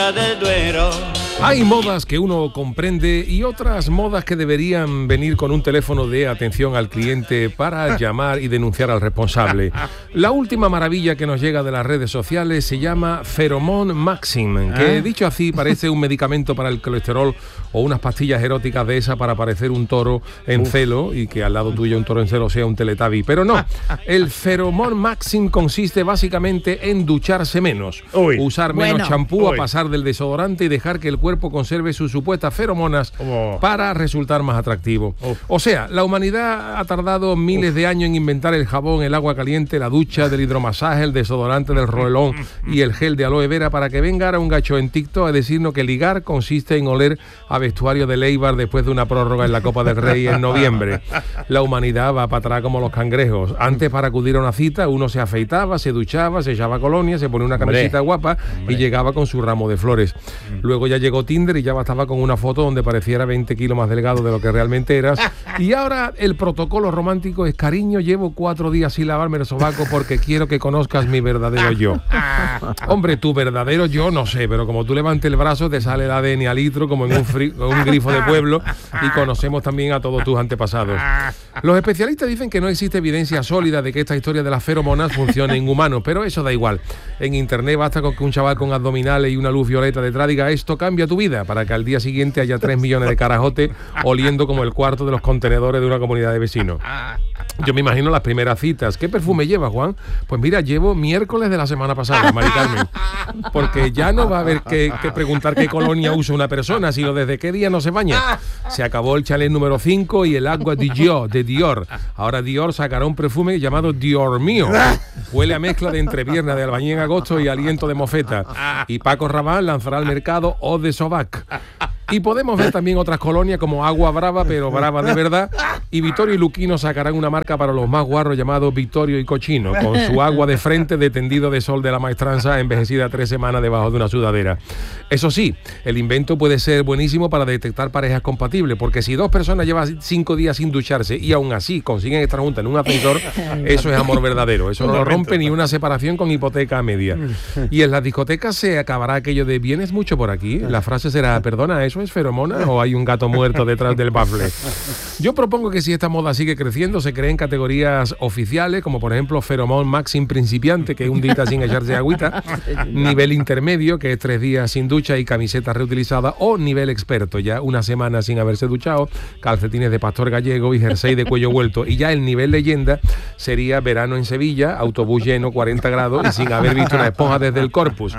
orilla del Duero. Hay modas que uno comprende y otras modas que deberían venir con un teléfono de atención al cliente para llamar y denunciar al responsable. La última maravilla que nos llega de las redes sociales se llama Pheromone Maxim, que dicho así parece un medicamento para el colesterol o unas pastillas eróticas de esa para parecer un toro en celo y que al lado tuyo un toro en celo sea un Teletubby. Pero no, el Pheromone Maxim consiste básicamente en ducharse menos, usar menos champú, a pasar del desodorante y dejar que el cuerpo conserve sus supuestas feromonas para resultar más atractivo. O sea, la humanidad ha tardado miles de años en inventar el jabón, el agua caliente, la ducha, del hidromasaje, el desodorante, del rolón y el gel de aloe vera para que venga ahora un gacho en TikTok a decirnos que ligar consiste en oler a vestuario de Eibar después de una prórroga en la Copa del Rey en noviembre. La humanidad va para atrás como los cangrejos. Antes, para acudir a una cita, uno se afeitaba, se duchaba, se echaba colonia, se ponía una camiseta guapa y llegaba con su ramo de flores. Luego ya llegó Tinder y ya bastaba con una foto donde pareciera 20 kilos más delgado de lo que realmente eras. Y ahora el protocolo romántico es: cariño, llevo 4 días sin lavarme el sobaco porque quiero que conozcas mi verdadero yo. Hombre, tu verdadero yo no sé, pero como tú levantes el brazo te sale el ADN a litro como en un grifo de pueblo, y conocemos también a todos tus antepasados. Los especialistas dicen que no existe evidencia sólida de que esta historia de las feromonas funcione en humanos, pero eso da igual. En internet basta con que un chaval con abdominales y una luz violeta detrás diga: esto cambia tu vida, para que al día siguiente haya 3 millones de carajotes oliendo como el cuarto de los contenedores de una comunidad de vecinos. Yo me imagino las primeras citas. ¿Qué perfume lleva, Juan? Pues mira, llevo miércoles de la semana pasada, Mari Carmen. Porque ya no va a haber que preguntar qué colonia usa una persona, sino desde qué día no se baña. Se acabó el chalet número 5 y el agua de Dior. Ahora Dior sacará un perfume llamado Dior mío. Huele a mezcla de entrepierna de albañil en agosto y aliento de mofeta. Y Paco Rabanne lanzará al mercado Eau de Sobac. Y podemos ver también otras colonias como Agua Brava, pero brava de verdad. Y Vittorio y Luquino sacarán una marca para los más guarros llamado Vittorio y Cochino, con su agua de frente de tendido de sol de la maestranza envejecida 3 semanas debajo de una sudadera. Eso sí, el invento puede ser buenísimo para detectar parejas compatibles, porque si 2 personas llevan 5 días sin ducharse y aún así consiguen estar juntas en un ascensor, eso es amor verdadero. Eso no lo rompe ni una separación con hipoteca a media. Y en las discotecas se acabará aquello de ¿vienes mucho por aquí? La frase será: perdona, ¿eso es feromona o hay un gato muerto detrás del bafle? Yo propongo que si esta moda sigue creciendo, se creen categorías oficiales, como por ejemplo Pheromone Maxim principiante, que es un día sin echarse agüita, nivel intermedio, que es 3 días sin ducha y camiseta reutilizada, o nivel experto, ya 1 semana sin haberse duchado, calcetines de pastor gallego y jersey de cuello vuelto. Y ya el nivel leyenda sería verano en Sevilla, autobús lleno, 40 grados y sin haber visto una esponja desde el Corpus.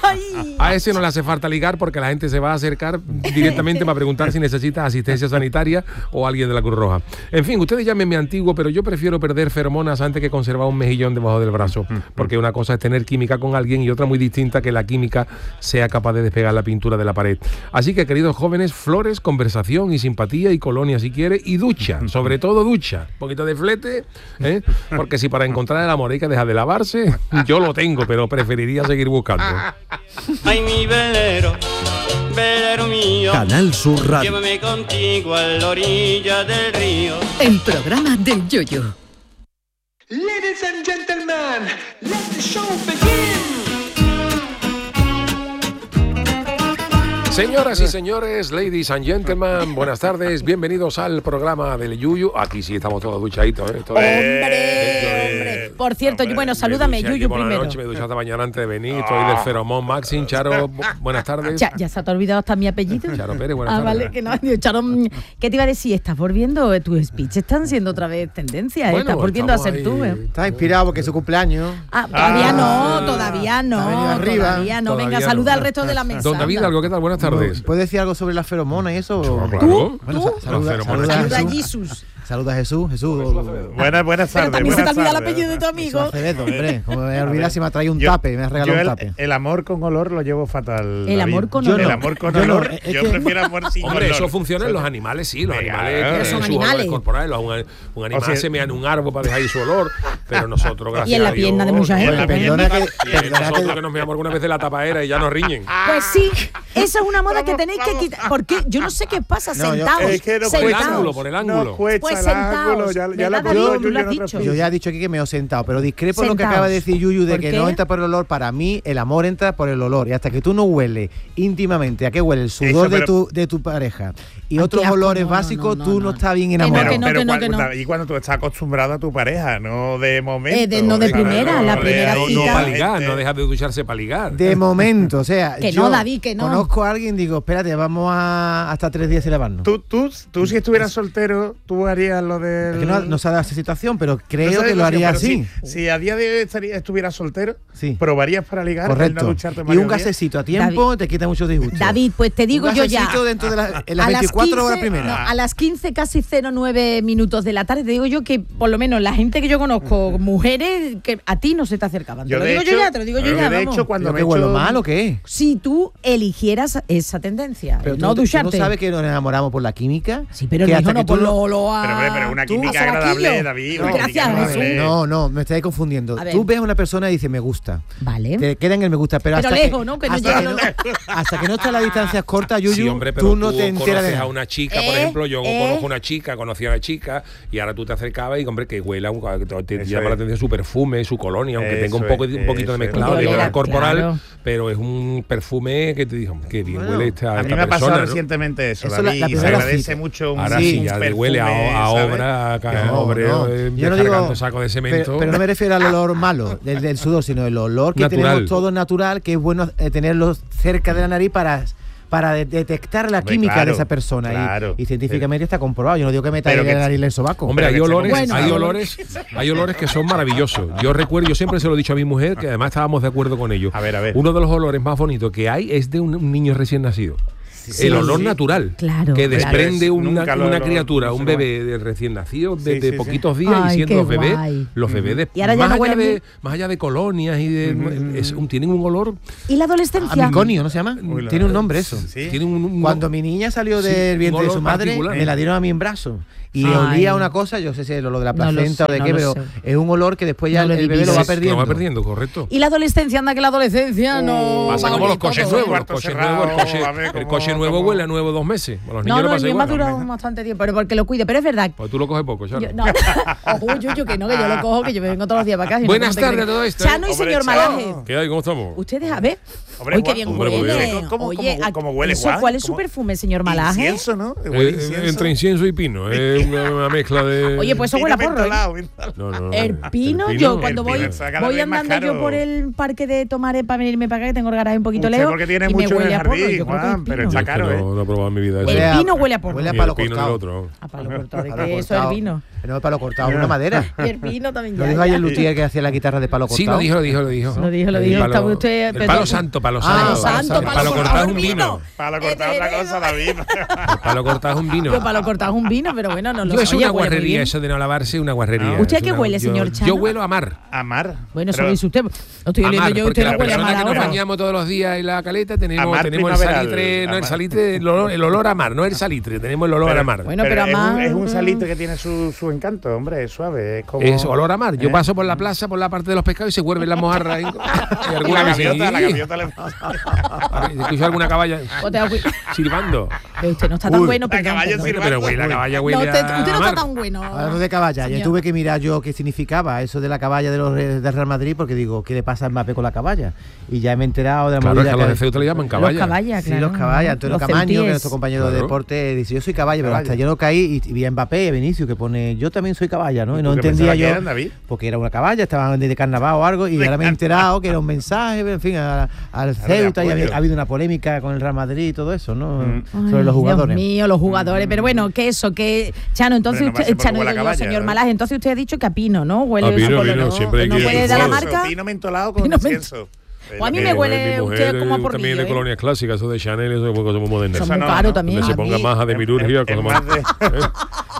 A ese no le hace falta ligar porque la gente se va a acercar directamente para preguntar si necesita asistencia sanitaria o alguien de la Cruz Roja. En fin, ustedes llámenme antiguo, pero yo prefiero perder feromonas antes que conservar un mejillón debajo del brazo, porque una cosa es tener química con alguien y otra muy distinta que la química sea capaz de despegar la pintura de la pared. Así que, queridos jóvenes, flores, conversación y simpatía y colonia si quiere, y ducha, sobre todo ducha, un poquito de flete, porque si para encontrar el amor hay que dejar de lavarse, yo lo tengo, pero preferiría seguir buscando. Ay, mi velero mío, Canal Sur Radio. llévame contigo a la orilla del río. El programa del Yoyo. Ladies and gentlemen, let the show begin. Señoras y señores, ladies and gentlemen, buenas tardes, bienvenidos al programa del Yuyu. Aquí sí estamos todos duchaditos, ¿eh? ¡Hombre! Por cierto, bueno, salúdame, Yuyu, primero. Me duché esta mañana antes de venir, estoy del Pheromone Maxim. Charo, buenas tardes. ¿Ya se te ha olvidado hasta mi apellido? Charo Pérez, buenas tardes. Vale, que no. Charo, ¿qué te iba a decir? ¿Estás volviendo? Tus speeches están siendo otra vez tendencia, Bueno, estás volviendo a ser ahí. tú, Está inspirado porque es su cumpleaños. Todavía no. Todavía no. Venga, saluda al resto de la mesa. Don David, algo, ¿qué tal? Buenas tardes. ¿Puedes decir algo sobre las feromonas y eso? Claro. ¿Tú? Saluda Saluda a Jesús. Saluda a Jesús. Buenas Pero tardes. también se te olvida el apellido de tu amigo. Acevedo, hombre. Como me voy a olvidar si me ha traído un tape, me ha regalado un tape. El amor con olor lo llevo fatal. El amor con olor. El amor con olor. Yo prefiero amor sin olor. Hombre, eso funciona en los animales, sí. Los animales son tienen sus animales. olores corporales. Un animal se mea en un árbol para dejar ahí su olor. Pero nosotros, gracias Y en la a Dios, pierna de mucha gente. y Perdona nosotros que- que nos meamos alguna vez de la tapadera y ya nos riñen. Pues sí, esa es una moda que tenéis que quitar. Porque yo no sé qué pasa, No, yo- sentados. es que no Por el sentados. ángulo, por el ángulo. No cuesta Pues el sentados, ángulo, ya ¿verdad, lo David? yo Tú lo has no dicho. repito. Yo ya he dicho aquí que me he sentado, pero discrepo en lo que Sentaos. acaba de decir Yuyu, de ¿Por que qué? no entra por el olor. Para mí, el amor entra por el olor. Y hasta que tú no hueles íntimamente a qué huele el sudor Eso, de tu pareja y Ay, otros qué asco, olores no, básicos, no, tú no, no no. estás bien Que no, enamorado. que no, que no, que no. Y cuando tú estás acostumbrado a tu pareja, no de momento. no de o sea, primera, la primera No, cita. para ligar, no dejas de ducharse para ligar. De momento, o sea, Que yo no, David, que no. conozco a alguien, digo, espérate, vamos a hasta 3 días sin lavarnos. Tú si estuvieras soltero, tú harías lo del... Es que no se da esa situación, pero No creo sabes que lo la haría situación, así. pero Si a día de hoy estuvieras soltero, Sí. ¿probarías para ligar? el no Correcto. ducharte Y varios un días? gasecito a tiempo te quita muchos disgustos. David, pues te digo un yo ya. gasecito dentro de en las A 24 horas 15, primeras. no, a las 15, casi 09 minutos de la tarde, te digo yo que por lo menos la gente que yo conozco, mujeres, que a ti no se te acercaban. Te lo digo yo ya, te lo digo yo ya. De vamos. hecho, cuando ¿Pero me qué huele echo- mal o qué? Si tú eligieras esa tendencia, Pero no tú ducharte. no sabes que nos enamoramos por la química. Sí, pero que no, hasta no que por tú lo a... Pero, hombre, pero una tú, química a Saraquillo. agradable, David, No, una gracias, química Jesús. agradable. No, me estáis confundiendo. A ver. Tú ves a una persona y dices, me gusta. Vale. Te queda en el me gusta, pero, Pero hasta lejos, que, ¿no? Que no hasta, llega que lo- hasta que no está la distancia corta, Yuyu, Sí, hombre, pero tú no te enteras de conoces a nada. una chica, por ejemplo, yo conozco una chica, conocí a una chica y ahora tú te acercabas y, hombre, que huela, te Eso llama la es. atención su perfume, su colonia, aunque tenga un, Eso poco, es, un poquito de eso es. mezclado de Claro, olor corporal, claro. pero es un perfume que te dijo, qué bien Bueno, huele esta A mí esta me ha pasado persona, ¿no? recientemente eso, Eso David, la y se primera agradece cita. mucho un Ahora sí, ya perfume, huele a ¿sabes? obra, No, obrero, no. Yo no descargando digo, saco de cemento. pero no me refiero al olor malo del sudor, sino el olor que Natural. tenemos todo natural, que es bueno tenerlo cerca de la nariz para detectar la Hombre, química claro, de esa persona. claro. Y científicamente está comprobado. Yo no digo que meta Pero la que- nariz en el sobaco. Hombre, hay Pero que olores, Bueno, hay olores que son maravillosos. Yo siempre se lo he dicho a mi mujer, que además estábamos de acuerdo con ello. A ver. Uno de los olores más bonitos que hay es de un niño recién nacido. Sí. El olor natural Claro, que claro. desprende Nunca una lo- criatura, no un sé bebé de recién nacido, Sí, de sí, poquitos días, Ay, y siendo qué los bebés, guay. los bebés de, Y ahora ya más, no allá huelen de, bien. más allá de colonias y tienen un olor, ¿Y la adolescencia? Amiconio, ¿no se llama? Uy, Tiene un nombre eso. Sí. tienen un Cuando mi niña salió Sí, del un vientre de olor su madre, particular. me la dieron a mí en brazo. Y Ay. olía una cosa, yo sé si es lo de la No lo placenta sé, o de no qué, lo pero sé. es un olor que después ya No lo he el bebé lo vivido. va Sí, perdiendo. lo va perdiendo, correcto. Y la adolescencia, anda que la adolescencia no... Pasa va como a los oler coches todo. nuevos, los Cuarto coches cerrado, nuevos, a ver el cómo- coche nuevo cómo- huele a nuevo 2 meses. A los niños No, le no, pasa el mío igual. me ha durado bastante tiempo, pero porque lo cuide. Pero es verdad. Pues tú lo coges poco, Charo. Yo, no, ojo, yo que no, que yo lo cojo, que yo me vengo todos los días para acá. si no, Buenas ¿cómo te tardes crees? a todo esto, Chano y Hombre, señor Chano. Malaje. ¿Qué hay? ¿Cómo estamos? Ustedes, a ver. Hombre, Uy, qué bien hombre, huele. pues, Oye, ¿cómo huele, eso, Juan? ¿cuál es su ¿Cómo? perfume, señor Malaje? Incienso, ¿no? Huele incienso. Entre incienso y pino. Es una mezcla de. Oye, pues eso huele a porro, ¿eh? Mentolado, mentolado. No. El pino, El yo cuando el voy, pino está cada voy vez más andando yo caro. por el parque de Tomares para venirme para acá, que tengo el garaje un poquito Usted lejos, porque tiene y me mucho en huele el a porro. jardín, Yo creo que Juan, es pero pino. está Yo es que caro, ¿eh? no he probado en mi vida eso. El pino huele a porro. Huele a Ni palo el pino ni el cortado. otro. A palo cortado, ¿de Palo qué eso es el cortado. vino? No es palo cortado, una madera. Y el pino también Lo ya. dijo ahí ya. el luthier que hacía la guitarra de palo cortado. Sí, lo dijo. Lo dijo. El Está palo- usted- el pero- palo santo, palo Ah, santo. santo, El palo cortado es un vino. Para cortar otra cosa, David. El palo cortado es un vino. Yo palo cortado es un vino, pero bueno, no lo Yo es Oye, una huele muy guarrería, bien. eso de no lavarse, una guarrería. Ah. ¿Usted Es qué una- huele, señor Chano? Yo huelo a mar. Amar. Bueno, eso Pero- lo dice usted. Lo estoy A oliendo mar, yo, porque usted la no huele a persona mar que nos ahora. bañamos todos los días en la caleta tenemos Amar el primaveral. salitre, no el Amar. salitre, el olor a mar, no el salitre, tenemos el olor a mar. Bueno, pero es, un, amar- es un salitre que tiene su encanto, hombre, es suave. Es como. Es olor a mar. Yo ¿Eh? paso por la plaza, por la parte de los pescados y se vuelven las mojarras. Y Y alguna la que se- gaviota le escucho alguna caballa O te da cu- silbando. Pero usted no está tan Uy, bueno, la perdón, caballa perdón. sirve. Pero güey, la caballa huele No, usted no a está mar. tan bueno. Hablando de caballa, yo señor. tuve que mirar yo qué significaba eso de la caballa de los del Real Madrid, porque digo, ¿qué le pasa a Mbappé con la caballa? Y ya me he enterado de la Claro, es que a movida los de Ceuta le llaman Los caballa. caballas, Sí, claro. los caballos, Antonio Los Camaño, que es centíes. nuestro compañero de Claro. deporte, dice, yo soy caballa, pero Caballa. hasta yo no caí y vi a Mbappé y a Vinicius que pone, yo también soy caballa, ¿no? Y no ¿Tú qué entendía pensabas que yo, eran, David? porque era una caballa, estaban de carnaval o algo, y ahora me he enterado que era un mensaje, en fin, al Claro, Ceuta, y de apoyo. ha habido una polémica con el Real Madrid y todo eso, ¿no? Mm. Sobre Ay, los jugadores. Dios mío, los jugadores. Pero bueno, que eso, que. Chano, entonces Hombre, no usted, pase por Chano, huele a digo yo, caballa, señor ¿no? Malaje, entonces usted ha dicho que a pino, ¿no? Huele A pino, eso, pino, ¿no? siempre hay ¿No que- puede dar la Incienso, marca? Pino mentolado con Pino incienso. O a mí Mi me mujer- huele usted como a porrillo, también de ¿eh? colonias clásicas, eso de Chanel, eso es cosa muy moderna. Son Eso muy no, caros no. también. Donde se A ponga mí- maja de mirurgia, es cosa más más. de-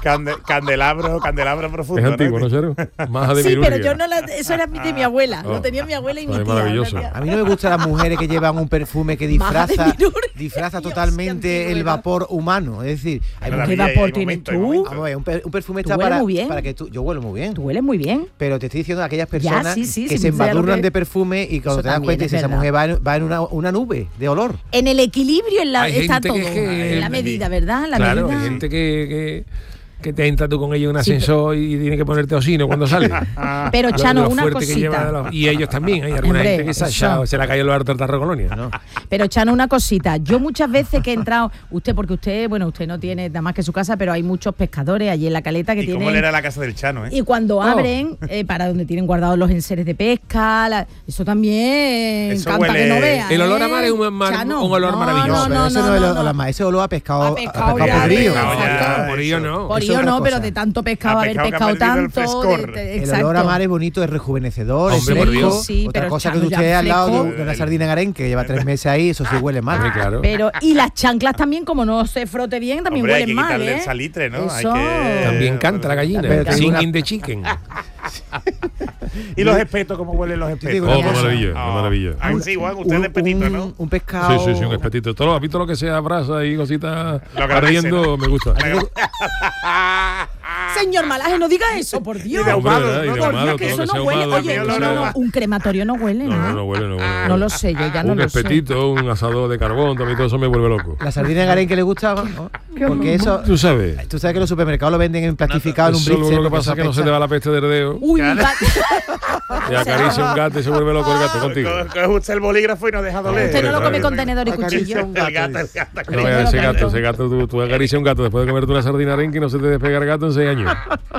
Candelabro profundo. Es antiguo, ¿no, Charo? Maja de Sí, Mirurgia. pero yo no eso era de mi abuela. Lo tenía mi abuela y mi Es tía. maravilloso. A mí no me gustan las mujeres que llevan un perfume que Maja de Mirurgia. disfraza Dios, totalmente qué antiguo el era. vapor humano. Es decir, hay Pero mujeres- ¿Qué Hay vapor tienes momento, hay tú? momento. vamos a ver, un perfume Tú está hueles para, muy bien. para que tú... Yo huelo muy bien. Tú hueles muy bien. Pero te estoy diciendo de aquellas personas sí, sí, que sí, se sé lo embadurnan que- de perfume y cuando Eso te das también cuenta es si esa verdad. mujer va en una nube de olor. En el equilibrio Hay está gente todo. que es que- En la medida, ¿verdad? La Claro, medida. hay gente que te entra tú con ella en un Sí, ascensor y tiene que ponerte osino cuando sale. Pero Lo- Chano, lo una fuerte que lleva cosita. y ellos también. Hay alguna Hombre, gente que se ha eso. echado, se la cayó en los hartos tarro colonia. ¿no? Pero Chano, una cosita. Yo muchas veces que he entrado, porque usted no tiene nada más que su casa, pero hay muchos pescadores allí en la caleta que ¿Y cómo tienen. le era la casa del Chano, Y cuando abren, para donde tienen guardados los enseres de pesca, eso también Eso encanta huele- que no veas. El olor a mar es un olor maravilloso. Pero ese no es olor más, ese olor a pescado, A pescado ya, podrido. pescado ya. exacto. Por ello no. Por Eso ello es no, otra pero cosa. de tanto pescado, A haber pescado que ha pescado perdido el tanto. frescor. El Exacto. olor a mar es bonito, es rejuvenecedor, es Hombre, por fresco. Dios. Sí, Otra pero cosa que Chano, usted ya esté al lado fresco. de una sardina en harén que lleva 3 meses ahí, eso sí huele mal. Hombre, claro. Pero, y las chanclas también, como no se frote bien, también Hombre, hay huelen que mal, quitarle ¿eh? el salitre, ¿no? Hay Eso. que- También canta la gallina. Pero tengo una- Singing the chicken. ¿Y los espetos? ¿Cómo huelen los espetos? digo Oh, una qué cosa. maravilla, qué maravilla. Ah, sí, Juan, usted es de petito, ¿no? Un pescado. Sí, un espetito. Todo, ¿has visto lo que sea brasa y cositas Lo que ardiendo? Me gusta. Señor Malaje, no diga eso, por Dios. Y de ahumado, Hombre, ¿verdad? Y de ¿no? ahumado, Que todo eso que sea no huele. ahumado, Oye, todo que no, sea- un crematorio no huele, ¿no? No huele. No lo sé, yo ya no Un lo sé. espetito, un asador de carbón, también todo eso me vuelve loco. La sardina en harén que le gustaba, ¿no? Porque eso... Tú sabes. Tú sabes que los supermercados lo venden en plastificado en un Eso blister. lo que pasa es que no se te va la peste del dedo. Uy, Claro. Y acaricia un gato y se vuelve loco el gato contigo. Coge usted el bolígrafo y no deja doler. Usted no lo come Claro. con tenedor y Acaricia cuchillo. un gato. El gato. No, ese gato, tú acaricias un gato después de comerte una sardina arenque y no se te despega el gato en 6 años.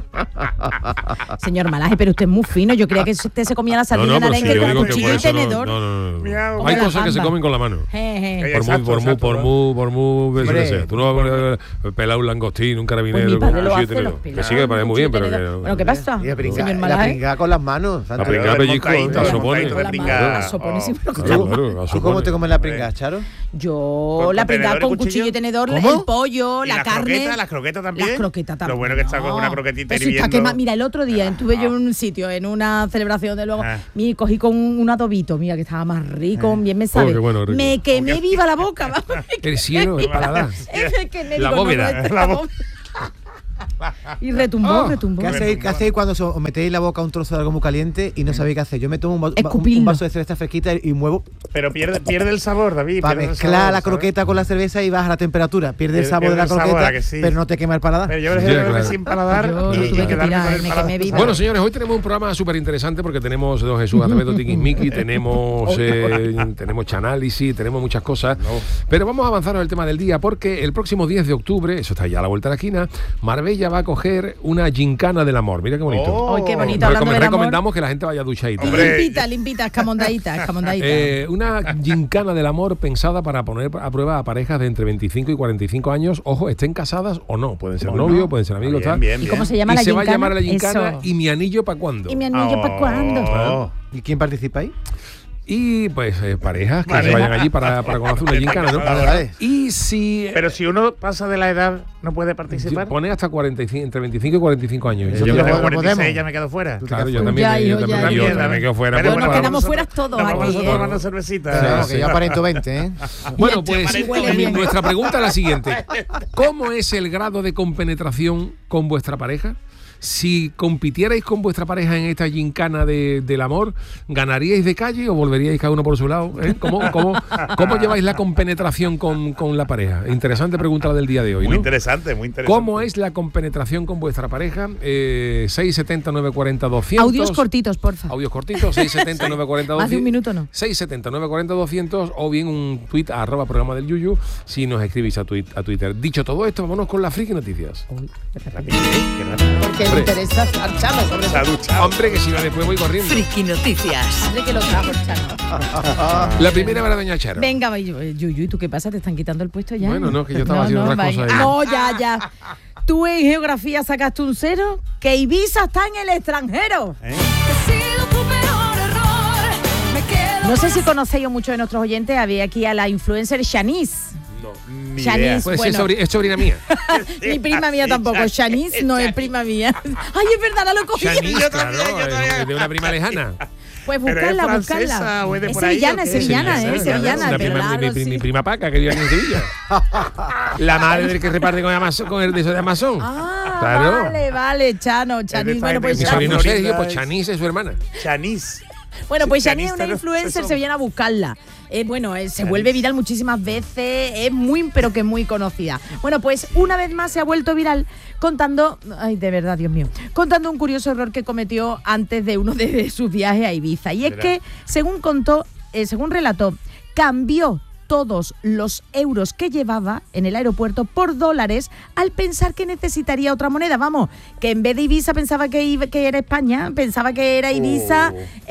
Señor Malaje, pero usted es muy fino. Yo creía que usted se comía la sardina en pero si arenque yo con digo que cuchillo por y eso tenedor. no. Miau. Como Hay la cosas que se gamba. comen con la mano. Je. Oye, Por Exacto, muy eso que Hombre. sea. Tú no vas a pelar un langostín, un Pues carabinero mi con padre un lo cuchillo y hace, tenedor. los Que pelas, sí, que parece muy bien, pero cuchillo y que... tenedor. Bueno, ¿qué pasa? Y a pringar, Señor la Malaje. pringar con las manos. A Santo. pringar pellizco, montadito, a sopone. montadito de La pringar. mano, la sopone, sí, pero Claro, claro, a ¿Tú cómo sopone. te comes la pringar, Charo? Yo ¿Con la pringada tenedor y con cuchillo y tenedor, ¿Cómo? el pollo, ¿Y la las carne. croquetas? ¿Las croquetas también? Las croquetas también. Lo bueno que está con no. una croquetita Eso está hirviendo. quemado. Mira, el otro día estuve yo en un sitio, en una celebración de luego, Ah. y cogí con un adobito, mira, que estaba más rico, bien me sabe. qué bueno, rico. Me quemé viva la boca, vamos. El cielo, el paladar. Es que me La digo, bóveda. no, La bóveda. Y retumbó. ¿Qué hacéis cuando os metéis la boca un trozo de algo muy caliente y no sabéis qué hacer? Yo me tomo Escupirlo. un vaso de cerveza fresquita y muevo Pero pierde el sabor, David. para pierde el mezclar sabor, la ¿sabes? croqueta con la cerveza y baja la temperatura. Pierde el Pierde sabor de la el sabor, croqueta, ¿a que sí? pero no te quema el paladar. Pero yo prefiero Ya, quedarme claro. sin paladar Yo lo y tuve que quedarme tirar, con el me paladar. quemé viva. Bueno, señores, hoy tenemos un programa súper interesante porque tenemos Don Jesús Acevedo Tiquismiqui, tenemos Chanálisis, tenemos muchas cosas. Pero vamos a avanzar en el tema del día porque el próximo 10 de octubre, eso está ya a la vuelta de la esquina, Marbella va a coger una gincana del amor. Mira qué bonito. Oh. Ay, qué bonito, hablando del amor. Recomendamos que la gente vaya duchadita. Hombre. Limpita, escamondadita. Una gincana del amor pensada para poner a prueba a parejas de entre 25 y 45 años. Ojo, estén casadas o no. Pueden ser novios, pueden ser amigos, tal. Bien, ¿Y bien. cómo se llama Y la se gincana? va a llamar la gincana Eso. ¿Y mi anillo para cuándo? ¿Y mi anillo para cuándo? Oh. ¿Y quién participa ahí? Y pues parejas que Vale. se vayan allí para conocer una gincana, ¿no? Vale. Y si Pero si uno pasa de la edad, ¿no puede participar? pone hasta 45, entre 25 y 45 años. Eso Yo que no tengo podemos. 46 ya me quedo fuera. Claro, yo Ya, también, ya, yo ya, también, ya. yo también me quedo fuera. Pero Nos bueno, quedamos vamos fuera todos Nos vamos aquí, nosotros ¿eh? tomando cervecita. Claro, sí. que yo aparento 20, ¿eh? Bueno, pues Sí, huele bien. nuestra pregunta es la siguiente. ¿Cómo es el grado de compenetración con vuestra pareja? Si compitierais con vuestra pareja en esta gincana del amor, ¿ganaríais de calle o volveríais cada uno por su lado? ¿Cómo lleváis la compenetración con la pareja? Interesante pregunta la del día de hoy, Muy ¿no? interesante, muy interesante. ¿Cómo es la compenetración con vuestra pareja? 670 940 200. Audios cortitos, porfa. Audios cortitos, 670 940 200. Más de un minuto no. 670 940 200 o bien un tuit a @programa del Yuyu si nos escribís a Twitter. Dicho todo esto, vámonos con las friki noticias. Porque le interesa al Chano, sobre Se ha todo. duchado. Hombre, que si no después voy corriendo. Friki Noticias. Hombre, que lo trajo el Chano. La primera para Doña Charo. Venga, Yuyu, ¿y tú qué pasa? ¿Te están quitando el puesto ya? Bueno, no, que yo estaba haciendo otras vaya. cosas ahí. No, ya. Tú en geografía sacaste un 0, que Ibiza está en el extranjero. No sé si conocéis o muchos de nuestros oyentes, había aquí a la influencer Shanice. Ni idea. Shanice, Pues bueno, es sobrina mía. ni prima mía tampoco. Shanice no es prima mía. Ay, es verdad, ahora lo cogí. Shanice, claro, es de una prima lejana. Pues ¿Pero es buscarla, francesa buscarla. o es de Es por ahí, sevillana, o es qué? sevillana, Sevillana, sevillana, una pero prima, claro, mi sí. prima Paca, que vive aquí en Sevilla. La madre del que reparte con el de eso de Amazon. Ah, Claro. vale, Chano, Chanis. Bueno, pues Mi Esa sobrino Florida Sergio, pues es- Chanis es su hermana. Shanice. Bueno, pues Sí, Shani es una Shanice, influencer, eso. se viene a buscarla. Se vuelve viral muchísimas veces, es muy, pero que muy conocida. Bueno, pues una vez más se ha vuelto viral contando, ay, de verdad, Dios mío, contando un curioso error que cometió antes de uno de sus viajes a Ibiza. Y es Verá. que, según relató, cambió todos los euros que llevaba en el aeropuerto por dólares al pensar que necesitaría otra moneda. Vamos, que en vez de Ibiza pensaba que era España, pensaba que era Ibiza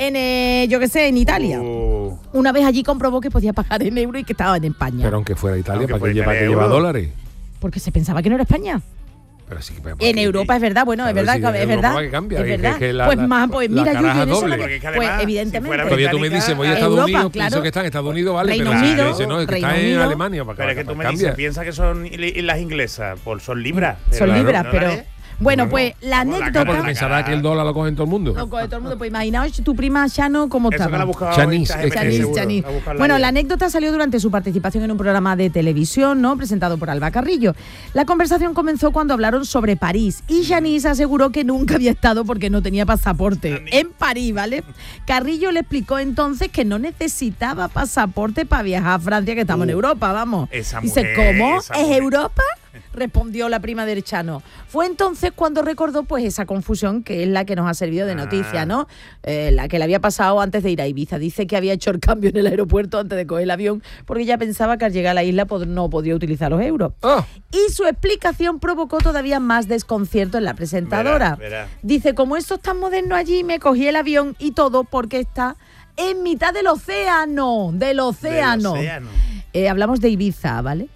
en, yo qué sé, en Italia. Una vez allí comprobó que podía pagar en euro y que estaba en España. Pero aunque fuera Italia, Aunque ¿para fuera qué lleva, Italia, que lleva euro. dólares? Porque se pensaba que no era España. Pero sí, pero En Europa es verdad, bueno, es Claro, verdad, sí, es en verdad. Europa que cambia, Es que- verdad. que la- pues la- más, pues la mira, caraja Yuyu, en eso doble. lo Porque es que pues además, evidentemente. si fuera Todavía tú me dices, voy a Estados Europa, Unidos, claro. pienso que está en Estados Unidos, vale, Reino pero si Unido, me dice, no, es que Reino está en Unido. Alemania. Pero es que tú me cambia. dices, piensa que son las inglesas, pues son libras. Son Pero libras, ¿no pero... dólares? Bueno, pues la Vamos, la anécdota... Porque cara. pensará que el dólar lo coge en todo el mundo. Loco de todo el mundo, pues imaginaos tu prima Shano cómo Eso que estaba. la buscaba Shanice, ahorita, Shanice, seguro, Shanice. la busca Bueno, ella. la anécdota salió durante su participación en un programa de televisión, ¿no? Presentado por Alba Carrillo. La conversación comenzó cuando hablaron sobre París y Shanice aseguró que nunca había estado porque no tenía pasaporte en París, ¿vale? Carrillo le explicó entonces que no necesitaba pasaporte para viajar a Francia, que estamos en Europa, vamos. Esa Dice, mujer, ¿cómo? esa ¿Es mujer. Europa? Respondió la prima del Chano. Fue entonces cuando recordó pues esa confusión que es la que nos ha servido de noticia, ¿no? La que le había pasado antes de ir a Ibiza. Dice que había hecho el cambio en el aeropuerto antes de coger el avión porque ya pensaba que al llegar a la isla no podía utilizar los euros. Ah. Y su explicación provocó todavía más desconcierto en la presentadora. Verá. Dice, como esto es tan moderno allí, me cogí el avión y todo porque está en mitad del océano. Del océano. Hablamos de Ibiza, ¿vale?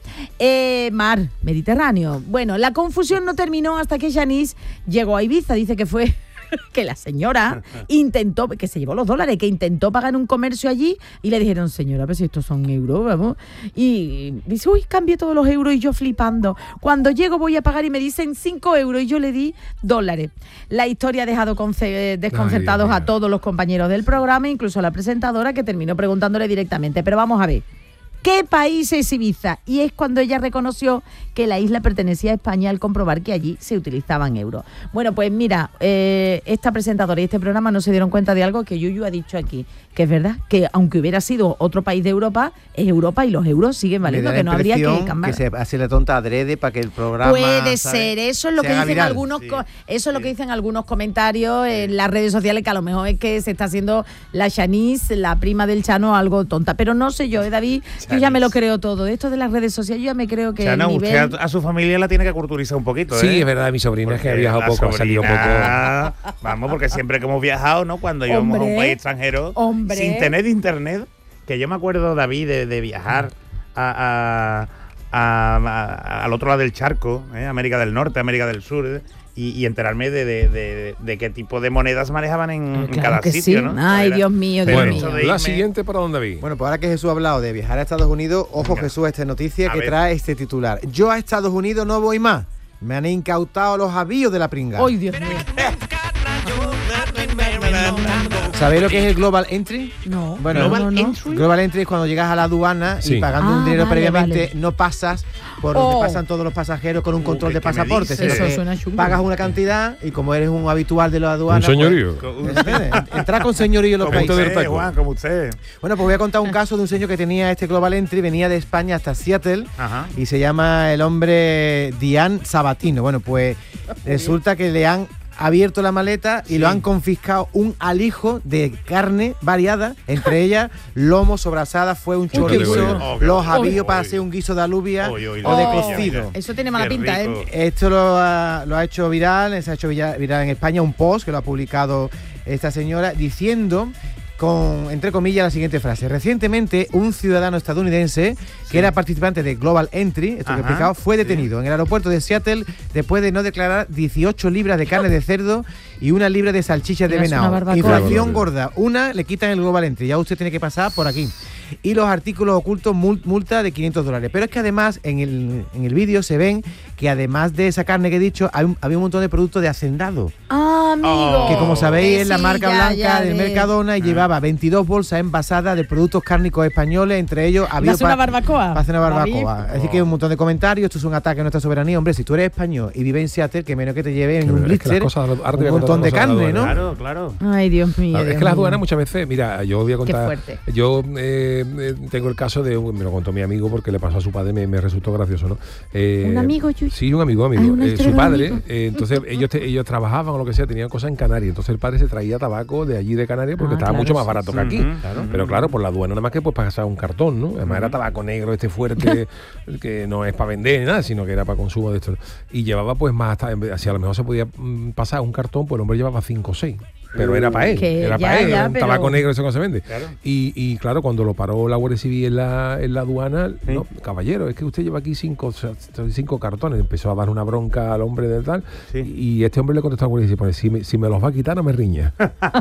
Mar, Mediterráneo. Bueno, la confusión no terminó hasta que Shanice llegó a Ibiza. Dice que fue que la señora intentó, que se llevó los dólares, que intentó pagar un comercio allí y le dijeron, señora, pero si estos son euros, vamos. Y dice, uy, cambié todos los euros y yo flipando. Cuando llego voy a pagar y me dicen 5 euros y yo le di dólares. La historia ha dejado desconcertados Ay, Dios a mío. todos los compañeros del programa, incluso a la presentadora, que terminó preguntándole directamente. Pero vamos a ver. ¿Qué país es Ibiza? Y es cuando ella reconoció que la isla pertenecía a España al comprobar que allí se utilizaban euros. Bueno, pues mira, esta presentadora y este programa no se dieron cuenta de algo que Yuyu ha dicho aquí, que es verdad, que aunque hubiera sido otro país de Europa, es Europa y los euros siguen valiendo, que no habría que cambiar. Que se hace la tonta adrede para que el programa... Puede ¿sabes? ser, eso es lo se que haga dicen viral. algunos, Sí, eso es lo que dicen algunos comentarios en las redes sociales, que a lo mejor es que se está haciendo la Shanice, la prima del Chano, algo tonta. Pero no sé yo, David, yo ya me lo creo todo. De esto de las redes sociales, yo ya me creo que Chana, el nivel... usted a su familia la tiene que culturizar un poquito, ¿eh? Sí, es verdad, mi sobrina es que ha Porque viajado la poco, ha salido poco. sobrina- Vamos, porque siempre que hemos viajado, ¿no? Cuando íbamos a un Hombre, país extranjero, hombre. sin tener internet, que yo me acuerdo, David, de viajar al otro lado del charco, América del Norte, América del Sur, y enterarme de qué tipo de monedas manejaban en Claro cada que sitio, sí. ¿no? Ay, Era- Dios mío, pero Dios eso mío. de La irme- siguiente para dónde vi. Bueno, pues ahora que Jesús ha hablado de viajar a Estados Unidos, ojo Venga. Jesús, esta noticia A que ver. trae este titular. Yo a Estados Unidos no voy más. Me han incautado los avíos de la pringada. Ay, Dios mío. ¿Sabéis lo que es el Global Entry? No. Bueno, Global no. Entry. Global Entry es cuando llegas a la aduana Sí. y pagando un dinero vale, previamente vale. no pasas por donde Oh. pasan todos los pasajeros con un control de ¿qué me pasaporte. dices? sino Eso que suena chungo. pagas una cantidad y como eres un habitual de la aduana... Un señorío. Entrar con señorío en los Como Punto países. del usted, taco. Juan, como usted. Bueno, pues voy a contar un caso de un señor que tenía este Global Entry, venía de España hasta Seattle Ajá. y se llama el hombre Dian Sabatino. Bueno, pues resulta que le han abierto la maleta y Sí. lo han confiscado un alijo de carne variada, entre ellas lomo, sobrasada, fue un qué chorizo, bueno. Oh, qué los bueno. avíos para Uy. hacer un guiso de alubia Uy, uy, o de uy, cocido. uy, uy. Eso tiene mala Qué pinta, rico. ¿eh? Esto lo ha hecho viral, se ha hecho viral en España, un post que lo ha publicado esta señora diciendo, entre comillas, la siguiente frase. Recientemente, un ciudadano estadounidense que era participante de Global Entry, esto que he Ajá, explicado, fue sí. detenido en el aeropuerto de Seattle después de no declarar 18 libras de carne de cerdo y 1 libra de salchichas de Mira, es una venado. barbacoa. Inflación gorda. Una le quitan el globalente. Ya usted tiene que pasar por aquí. Y los artículos ocultos, multa de $500. Pero es que además en el vídeo se ven que además de esa carne que he dicho, había un montón de productos de hacendado. Ah, amigo. Que como sabéis es la Sí, marca ya, blanca ya del ves. Mercadona y llevaba 22 bolsas envasadas de productos cárnicos españoles, entre ellos había hacer una barbacoa, para hacer una barbacoa. David. Así que un montón de comentarios, esto es un ataque a nuestra soberanía. Hombre, si tú eres español y vives en Seattle, que menos que te lleve en un blister un montón de carne, ¿no? Claro, claro. Ay, Dios mío. Claro, es Dios que las mío. aduanas muchas veces, mira, yo voy a contar, fuerte. yo tengo el caso de, me lo contó mi amigo porque le pasó a su padre, me resultó gracioso, ¿no? ¿Un amigo, Yuyu? Sí, un amigo. Ay, una historia Su de un padre, amigo. entonces ellos trabajaban o lo que sea, tenían cosas en Canarias, entonces el padre se traía tabaco de allí de Canarias porque estaba claro, mucho más sí, barato sí. que aquí. Claro. Pero claro, por la aduana nada más que pues pasar un cartón, ¿no? Además era tabaco negro, fuerte, que no es para vender ni nada, sino que era para consumo de esto. Y llevaba pues más, si a lo mejor se podía pasar un cartón, pues el hombre llevaba 5 o 6. Pero era para él, Que era ya, para él, ya, era un pero- tabaco negro, eso no se vende. Claro. Y claro, cuando lo paró la Guardia Civil en la aduana, Sí. no, caballero, es que usted lleva aquí 5 cartones. Empezó a dar una bronca al hombre del tal. Sí. Y este hombre le contestó a la Guardia Civil, si me los va a quitar, no me riña.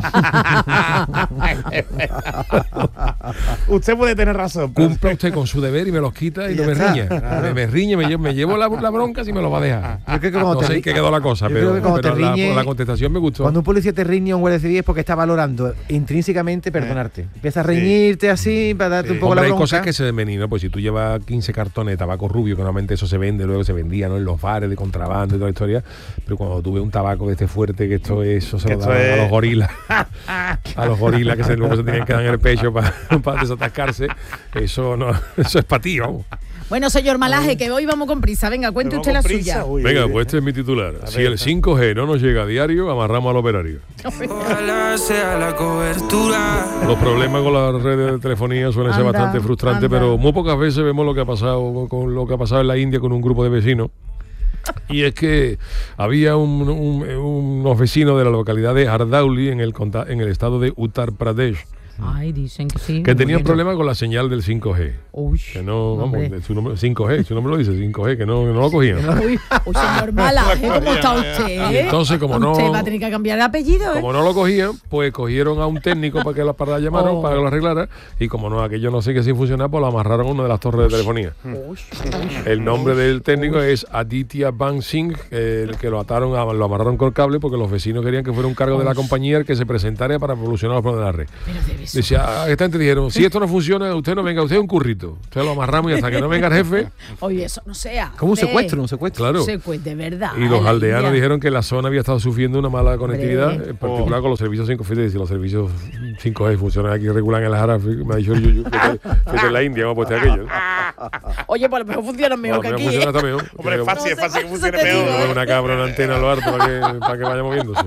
Usted puede tener razón. pero- Cumpla usted con su deber y me los quita y Y no ya me está. riña. Me riñe, me llevo la bronca si me los va a dejar. Yo creo que cuando No te sé en ri- qué quedó la cosa, yo creo que cuando pero te riñe- la contestación me gustó. Cuando un policía te riñe a un guardia civil es porque está valorando intrínsecamente perdonarte. Empieza a reñirte así para darte un poco Hombre, la hay bronca. cosas que se desmeninan, pues si tú llevas 15 cartones de tabaco rubio, que normalmente eso se vende, luego se vendía, ¿no? En los bares de contrabando y toda la historia, pero cuando tú ves un tabaco de fuerte, que eso se Que lo esto dan es- a los gorilas, a los gorilas que luego se tienen que dar en el pecho para desatascarse, eso es para ti, vamos. Bueno, señor Malaje, que hoy vamos con prisa. Venga, cuente Pero usted la con prisa, suya. uy, Venga, uy, pues este es mi titular. A Si ver. el 5G no nos llega a diario, amarramos al operario. Ojalá sea la cobertura. Los problemas con las redes de telefonía suelen ser Anda, bastante frustrantes, anda. pero muy pocas veces vemos lo que ha pasado con lo que ha pasado en la India con un grupo de vecinos. Y es que había unos vecinos de la localidad de Hardauli en el estado de Uttar Pradesh Ay, dicen que sí. que tenían Bueno. problemas con la señal del 5G. Uy, Que no, vamos, hombre. su nombre, 5G, su nombre lo dice, 5G, que no lo cogían. Uy, señor Malaje, ¿cómo está usted? Y entonces, como no- Usted va a tener que cambiar el apellido, ¿eh? Como no lo cogían, pues cogieron a un técnico para la llamaron, Oh. para que lo arreglara, y como no, aquello no sigue sin funcionar, pues lo amarraron a una de las torres de telefonía. El nombre del técnico es Aditya Ban Singh, el que lo amarraron con cable porque los vecinos querían que fuera un cargo de la compañía el que se presentara para solucionar los problemas de la red. Pero debe ser. Decía, esta gente dijeron, si esto no funciona, usted no venga, usted es un currito. Usted lo amarramos y hasta que no venga el jefe. Oye, eso no sea. Como un secuestro, un secuestro. Claro. De verdad. Y los en la aldeanos India. dijeron que la zona había estado sufriendo una mala conectividad, Hombre. en particular con los servicios 5G. Si los servicios 5G funcionan aquí regular en la Jara, me ha dicho el Yuyu, que es en la India, vamos a poner aquello. Oye, pues a lo mejor funcionan mejor que Bueno, aquí. funciona ¿eh? hasta mejor. Hombre, es fácil, No sé, que por funcione eso te digo, peor. ¿eh? Una cabra, una antena a lo harto para que vaya moviéndose.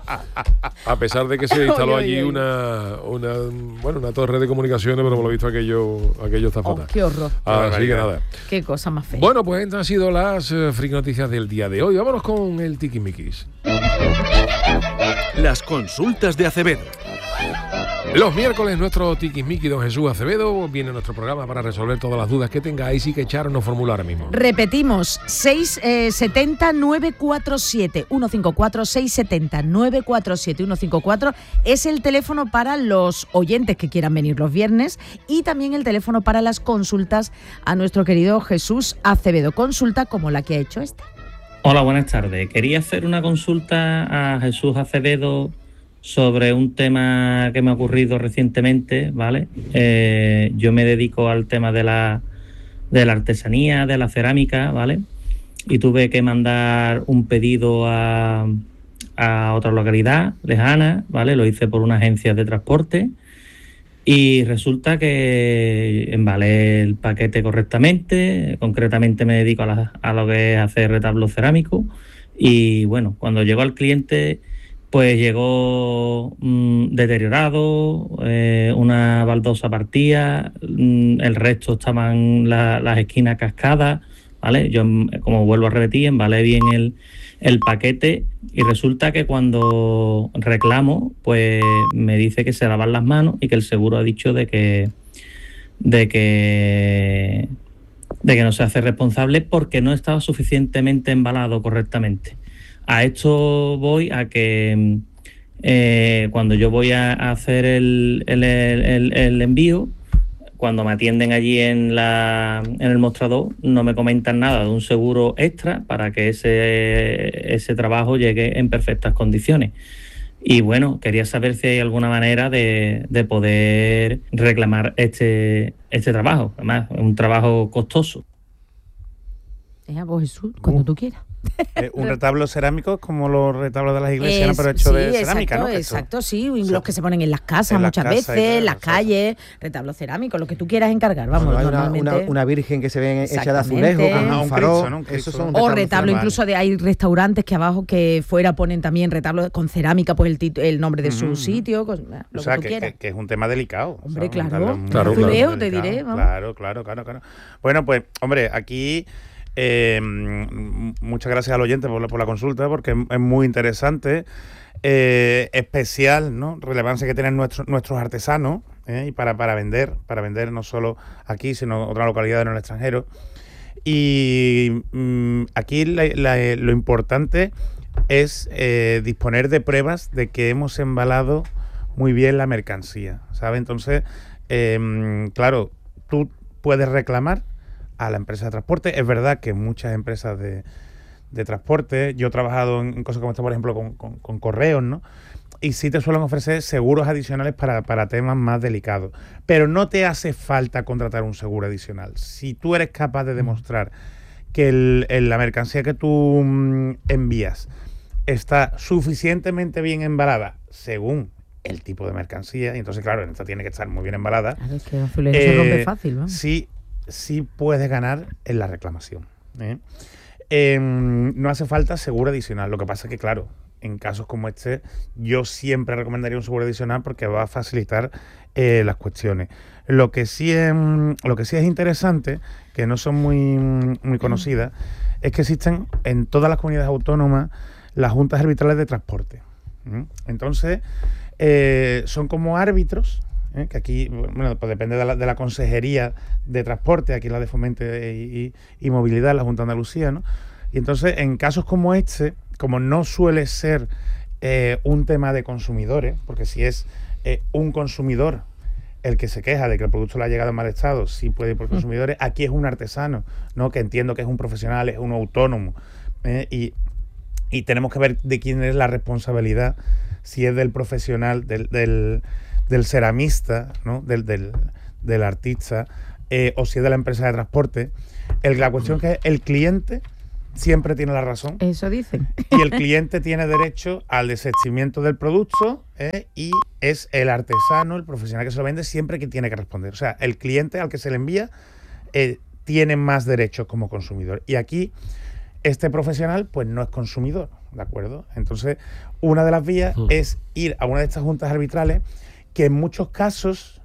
A pesar de que se instaló Oye, allí oye. una torre de comunicaciones, pero por lo visto aquello está Oh, fatal. qué horror. Así que nada. Qué cosa más fea. Bueno, pues estas han sido las freak noticias del día de hoy. Vámonos con el tiquismiquis. Las consultas de Acevedo. Los miércoles nuestro tiquismiqui don Jesús Acevedo viene a nuestro programa para resolver todas las dudas que tengáis y que Charo nos formula ahora mismo. Repetimos, 670-947 154 670-947 154 es el teléfono para los oyentes que quieran venir los viernes y también el teléfono para las consultas a nuestro querido Jesús Acevedo. Consulta como la que ha hecho este. Hola, buenas tardes. Quería hacer una consulta a Jesús Acevedo sobre un tema que me ha ocurrido recientemente, ¿vale? Yo me dedico al tema de la artesanía, de la cerámica, ¿vale? Y tuve que mandar un pedido a otra localidad lejana, ¿vale? Lo hice por una agencia de transporte y resulta que embalé el paquete correctamente. Concretamente me dedico a lo que es hacer retablos cerámicos y bueno, cuando llegó al cliente pues llegó deteriorado, una baldosa partida, el resto estaban las esquinas cascadas, ¿vale? Yo, como vuelvo a repetir, embalé bien el paquete y resulta que cuando reclamo, pues me dice que se lavan las manos y que el seguro ha dicho de que no se hace responsable porque no estaba suficientemente embalado correctamente. A esto voy a que cuando yo voy a hacer el envío, cuando me atienden allí en el mostrador, no me comentan nada de un seguro extra para que ese trabajo llegue en perfectas condiciones. Y bueno, quería saber si hay alguna manera de poder reclamar este trabajo. Además, es un trabajo costoso. Pues Jesús, cuando tú quieras. Un retablo cerámico es como los retablos de las iglesias, ¿no? Pero hecho de cerámica, ¿no? Exacto, sí. Los que se ponen en las casas muchas veces, en las calles, retablos cerámicos, lo que tú quieras encargar. Vamos, hay normalmente. una virgen que se ve hecha de azulejo, con un farol, ¿no? Esos son o retablo, incluso hay restaurantes que abajo que fuera ponen también retablos con cerámica, pues el nombre de su sitio, lo que tú quieras. Que es un tema delicado. Hombre, claro. Azuleo, te diré. Claro. Bueno, pues, hombre, aquí... muchas gracias al oyente por la consulta, porque es muy interesante, especial, ¿no? Relevancia que tienen nuestros artesanos, y para vender no solo aquí, sino en otras localidades en el extranjero. Y aquí lo importante es disponer de pruebas de que hemos embalado muy bien la mercancía, ¿sabes? Entonces, claro, tú puedes reclamar a la empresa de transporte. Es verdad que muchas empresas de transporte, yo he trabajado en cosas como esta, por ejemplo, con correos, ¿no? Y sí te suelen ofrecer seguros adicionales para temas más delicados. Pero no te hace falta contratar un seguro adicional. Si tú eres capaz de demostrar que la mercancía que tú envías está suficientemente bien embalada según el tipo de mercancía, y entonces, claro, esta tiene que estar muy bien embalada. Claro, es que se rompe fácil, ¿no? Sí puedes ganar en la reclamación. No hace falta seguro adicional. Lo que pasa es que, claro, en casos como este, yo siempre recomendaría un seguro adicional porque va a facilitar las cuestiones. Lo que sí es interesante, que no son muy conocidas, es que existen en todas las comunidades autónomas las juntas arbitrales de transporte. Entonces, son como árbitros, que aquí, bueno, pues depende de la Consejería de Transporte, aquí la de Fomento y Movilidad, la Junta de Andalucía, ¿no? Y entonces, en casos como este, como no suele ser un tema de consumidores, porque si es un consumidor el que se queja de que el producto le ha llegado en mal estado, sí puede ir por consumidores, aquí es un artesano, ¿no? Que entiendo que es un profesional, es un autónomo, y tenemos que ver de quién es la responsabilidad, si es del profesional, del ceramista, ¿no? del artista, o si es de la empresa de transporte. La cuestión es que el cliente siempre tiene la razón. Eso dicen. Y el cliente tiene derecho al desistimiento del producto, y es el artesano, el profesional que se lo vende, siempre que tiene que responder. O sea, el cliente al que se le envía tiene más derechos como consumidor. Y aquí este profesional pues no es consumidor, ¿de acuerdo? Entonces, una de las vías es ir a una de estas juntas arbitrales que en muchos casos,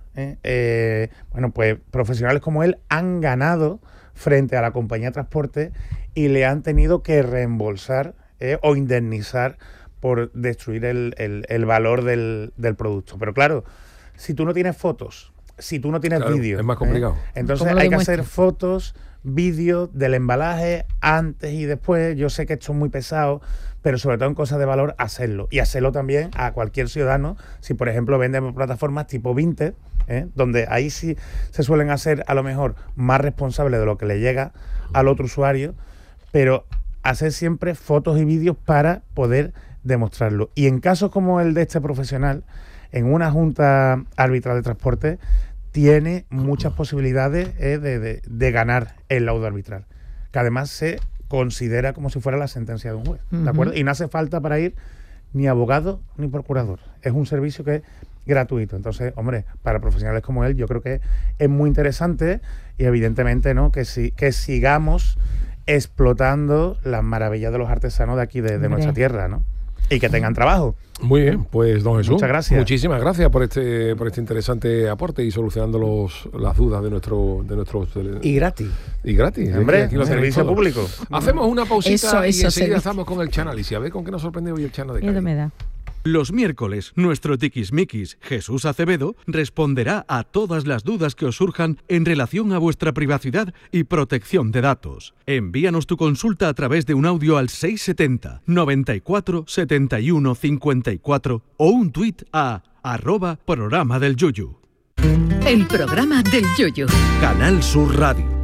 bueno, pues profesionales como él han ganado frente a la compañía de transporte y le han tenido que reembolsar o indemnizar por destruir el valor del producto. Pero claro, si tú no tienes fotos, si tú no tienes vídeo, es más complicado. Entonces hay que hacer fotos, vídeos del embalaje antes y después. Yo sé que esto es muy pesado, pero sobre todo en cosas de valor, hacerlo. Y hacerlo también a cualquier ciudadano. Si, por ejemplo, venden plataformas tipo Vinted, donde ahí sí se suelen hacer a lo mejor más responsables de lo que le llega al otro usuario, pero hacer siempre fotos y vídeos para poder demostrarlo. Y en casos como el de este profesional, en una junta arbitral de transporte, tiene muchas posibilidades de ganar el laudo arbitral, que además se considera como si fuera la sentencia de un juez, ¿de acuerdo? Y no hace falta para ir ni abogado ni procurador. Es un servicio que es gratuito. Entonces, hombre, para profesionales como él, yo creo que es muy interesante y evidentemente, ¿no?, que sigamos explotando las maravillas de los artesanos de aquí, de nuestra tierra, ¿no? Y que tengan trabajo. Muy bien, pues don Jesús, muchas gracias. Muchísimas gracias por este interesante aporte y solucionando las dudas de nuestros y gratis. Y gratis. Hombre, aquí los servicios públicos. Hacemos una pausita y enseguida servicio. estamos con el Chanálisis. A ver con qué nos sorprende hoy el Chanálisis. Miedo me da. Los miércoles, nuestro tiquismiquis, Jesús Acevedo, responderá a todas las dudas que os surjan en relación a vuestra privacidad y protección de datos. Envíanos tu consulta a través de un audio al 670 94 71 54 o un tuit a @programa del Yuyu. El programa del Yoyo. Canal Sur Radio.